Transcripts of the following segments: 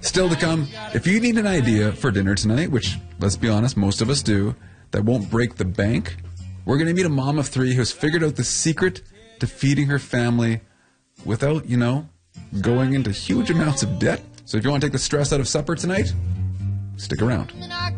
Still to come, if you need an idea for dinner tonight, which, let's be honest, most of us do, that won't break the bank, we're going to meet a mom of 3 who's figured out the secret to feeding her family without, going into huge amounts of debt. So if you want to take the stress out of supper tonight, stick around.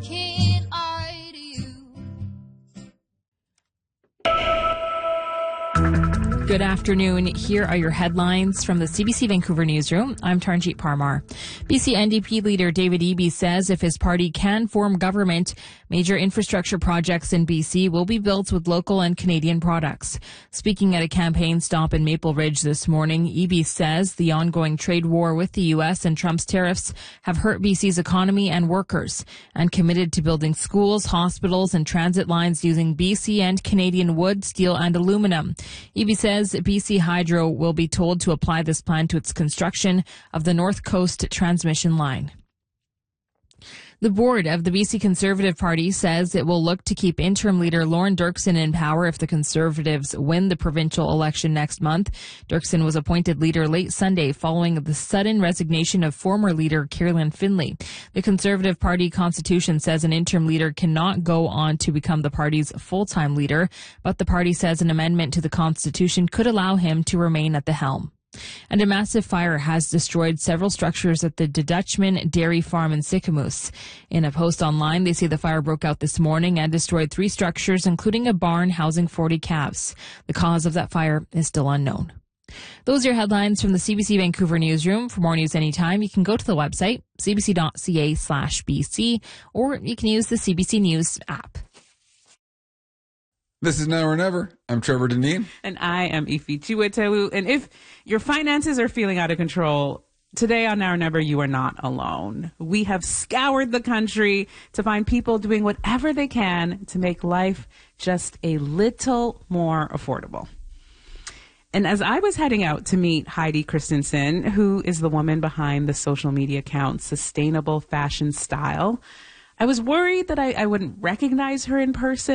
Good afternoon. Here are your headlines from the CBC Vancouver newsroom. I'm Taranjeet Parmar. BC NDP leader David Eby says if his party can form government, major infrastructure projects in BC will be built with local and Canadian products. Speaking at a campaign stop in Maple Ridge this morning, Eby says the ongoing trade war with the U.S. and Trump's tariffs have hurt BC's economy and workers, and committed to building schools, hospitals, and transit lines using BC and Canadian wood, steel, and aluminum. Eby says BC Hydro will be told to apply this plan to its construction of the North Coast transmission line. The board of the BC Conservative Party says it will look to keep interim leader Lorne Dirksen in power if the Conservatives win the provincial election next month. Dirksen was appointed leader late Sunday following the sudden resignation of former leader Caroline Finlay. The Conservative Party constitution says an interim leader cannot go on to become the party's full-time leader, but the party says an amendment to the constitution could allow him to remain at the helm. And a massive fire has destroyed several structures at the De Dutchman Dairy Farm in Sicamous. In a post online, they say the fire broke out this morning and destroyed 3 structures, including a barn housing 40 calves. The cause of that fire is still unknown. Those are your headlines from the CBC Vancouver newsroom. For more news anytime, you can go to the website, cbc.ca/BC, or you can use the CBC News app. This is Now or Never. I'm Trevor Deneen. And I am Ifi Chiwetewu. And if your finances are feeling out of control, today on Now or Never, you are not alone. We have scoured the country to find people doing whatever they can to make life just a little more affordable. And as I was heading out to meet Heidi Christensen, who is the woman behind the social media account Sustainable Fashion Style, I was worried that I wouldn't recognize her in person.